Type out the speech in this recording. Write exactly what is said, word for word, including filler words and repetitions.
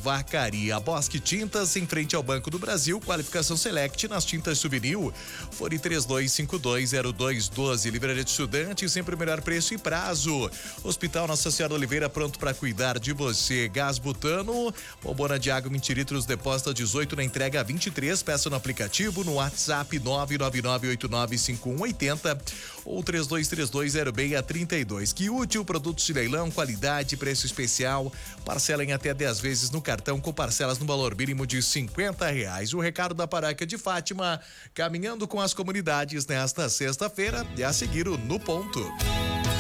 Vacaria. Bosque Tintas, em frente ao Banco do Brasil, qualificação Select nas tintas Souvenir. Fone três dois cinco dois zero dois um dois. Livraria de Estudante, sempre o melhor preço e prazo. Hospital Nossa Senhora Oliveira, pronto para cuidar de você. Gás Butano, bombona de água vinte litros, depósito dezoito, na entrega vinte e três. Peça no aplicativo, no WhatsApp nove nove nove oito nove cinco um oito zero ou três dois três dois zero seis três dois. Que útil, produtos de leilão, qualidade, preço especial, parcela em até dez vezes no cartão com parcelas no valor mínimo de cinquenta reais. O recado da Paróquia de Fátima, caminhando com as comunidades nesta sexta-feira, e a seguir o No Ponto.